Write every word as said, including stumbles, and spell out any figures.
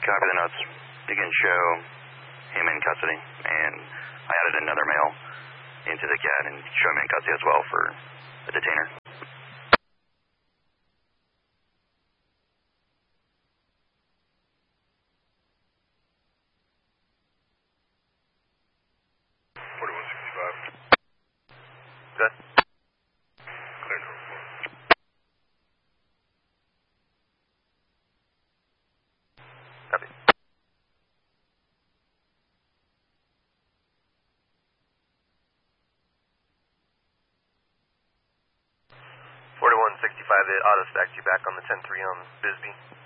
Copy the notes. You can show him in custody, and I added another male into the cat and show him in custody as well for the detainer. forty-one sixty-five. Good. Clear to report. Copy. forty-one sixty-five, it auto-stacked you back on the ten three on Bisbee.